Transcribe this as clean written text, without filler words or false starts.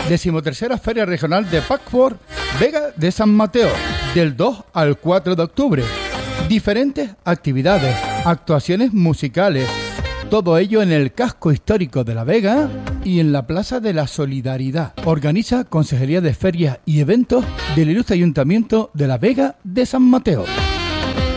13ª Feria Regional de Patchwork Vega de San Mateo, del 2 al 4 de octubre. Diferentes actividades, actuaciones musicales, todo ello en el casco histórico de La Vega y en la Plaza de la Solidaridad. Organiza Consejería de Ferias y Eventos del Ilustre Ayuntamiento de La Vega de San Mateo.